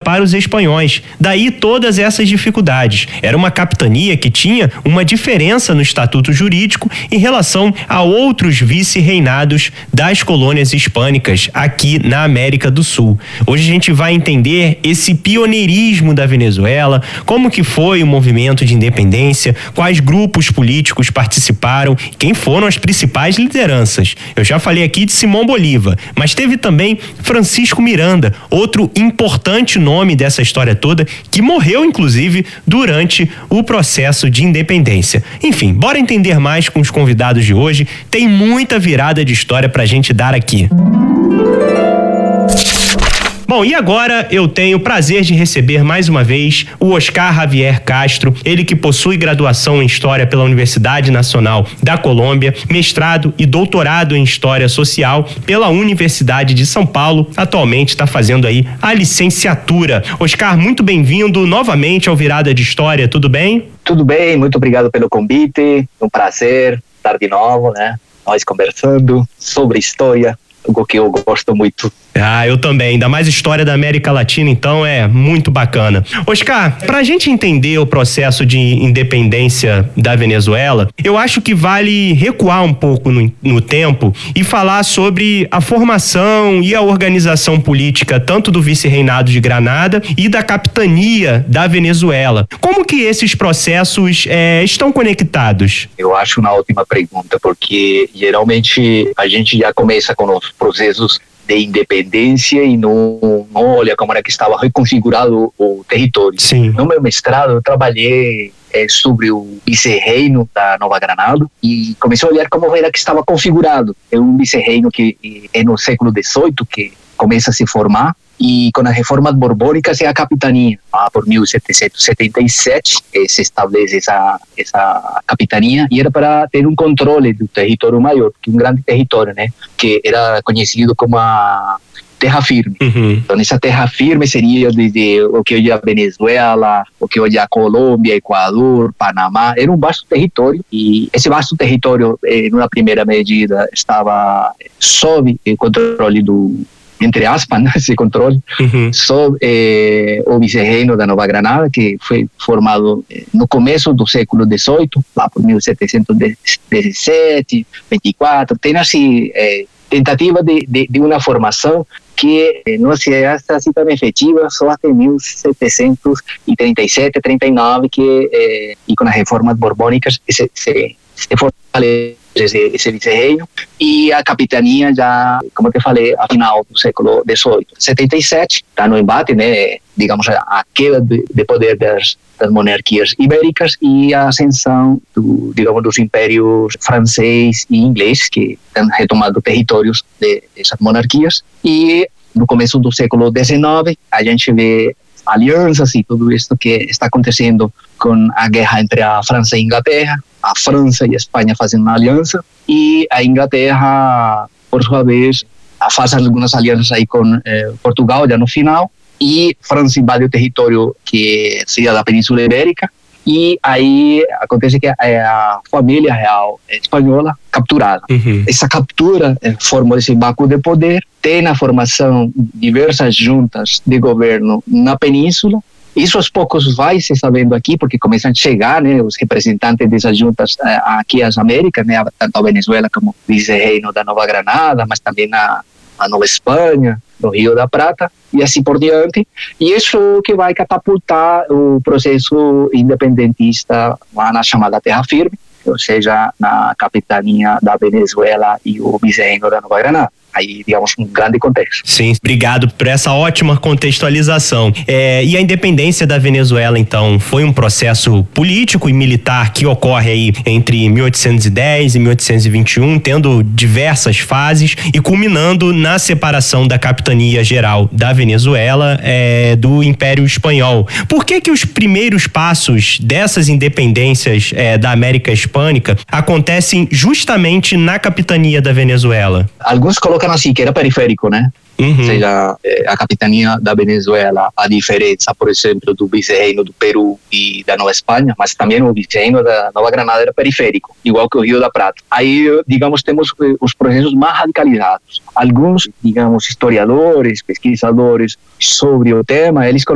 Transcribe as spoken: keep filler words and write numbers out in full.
para os espanhóis. Daí todas essas dificuldades. Era uma capitania que tinha uma diferença no estatuto jurídico em relação a outros vice-reinados das colônias hispânicas aqui na América do Sul. Hoje a gente vai entender esse pioneirismo da Venezuela, como que foi o movimento de independência, quais grupos políticos participaram, quem foram as principais lideranças. Eu já falei aqui de Simão Bolívar, mas teve também Francisco Miranda, outro importante nome dessa história toda, que morreu inclusive durante o processo de independência. Enfim, bora entender mais com os convidados de hoje. Tem muita virada de história pra gente dar aqui. Bom, e agora eu tenho o prazer de receber mais uma vez o Oscar Javier Castro, ele que possui graduação em História pela Universidade Nacional da Colômbia, mestrado e doutorado em História Social pela Universidade de São Paulo, atualmente está fazendo aí a licenciatura. Oscar, muito bem-vindo novamente ao Virada de História, tudo bem? Tudo bem, muito obrigado pelo convite, um prazer estar de novo, né? Nós conversando sobre história, algo que eu gosto muito. Ah, eu também. Ainda mais história da América Latina, então é muito bacana. Oscar, pra gente entender o processo de independência da Venezuela, eu acho que vale recuar um pouco no, no tempo e falar sobre a formação e a organização política tanto do vice-reinado de Granada e da capitania da Venezuela. Como que esses processos é, estão conectados? Eu acho uma ótima pergunta, porque geralmente a gente já começa com os processos de independência e não, não olha como era que estava reconfigurado o território. Sim. No meu mestrado eu trabalhei é, sobre o vice-reino da Nova Granada e comecei a olhar como era que estava configurado. É um vice-reino que é no século dezoito que começa a se formar, e com as reformas borbônicas é a capitania. Ah, por mil setecentos e setenta e sete eh, se estabelece essa, essa capitania, e era para ter um controle do território maior, que um grande território, né, que era conhecido como a terra firme. Uhum. Então essa terra firme seria desde o que hoje é a Venezuela, o que hoje é a Colômbia, Equador, Panamá. Era um vasto território, e esse vasto território, eh, numa primeira medida, estava sob o controle do, entre aspas, né, esse controle, uhum. sob eh, o vice-reino da Nova Granada, que foi formado eh, no começo do século dezoito, lá por mil setecentos e dezessete, vinte e quatro. Tem assim, eh, tentativa de, de, de uma formação que eh, não se acha assim tão efetiva só até mil setecentos e trinta e sete, trinta e nove, que eh, e com as reformas borbônicas se, se, se fortaleceu esse, esse vice-reino, e a capitania já, como eu te falei, a final do século dezoito. setenta e sete está no embate, né, digamos, a queda de, de poder das, das monarquias ibéricas e a ascensão do, digamos, dos impérios francês e inglês, que têm retomado territórios de, dessas monarquias. E no começo do século dezenove a gente vê alianças e tudo isso que está acontecendo com a guerra entre a França e a Inglaterra, a França e a Espanha fazendo uma aliança, e a Inglaterra, por sua vez, faz algumas alianças aí com eh, Portugal já no final, e França invade o território que seria da Península Ibérica, e aí acontece que a, a família real espanhola capturada. Uhum. Essa captura eh, formou esse vácuo de poder, tem na formação diversas juntas de governo na península. Isso aos poucos vai se sabendo aqui, porque começam a chegar, né, os representantes dessas juntas eh, aqui às Américas, né, tanto a Venezuela como o vice-reino da Nova Granada, mas também na, na Nova Espanha, no Rio da Prata, e assim por diante. E isso que vai catapultar o processo independentista lá na chamada Terra Firme, ou seja, na capitania da Venezuela e o vice-reino da Nova Granada. Aí, digamos, um grande contexto. Sim, obrigado por essa ótima contextualização. É, e a independência da Venezuela, então, foi um processo político e militar que ocorre aí entre mil oitocentos e dez e mil oitocentos e vinte e um, tendo diversas fases e culminando na separação da capitania geral da Venezuela é, do Império Espanhol. Por que que os primeiros passos dessas independências é, da América Hispânica acontecem justamente na capitania da Venezuela? Alguns colocam assim, que era periférico, né? Uhum. Ou seja, a capitania da Venezuela, a diferença, por exemplo, do vice-reino do Peru e da Nova Espanha, mas também o vice-reino da Nova Granada era periférico, igual que o Rio da Prata. Aí, digamos, temos os processos mais radicalizados. Alguns, digamos, historiadores, pesquisadores sobre o tema, eles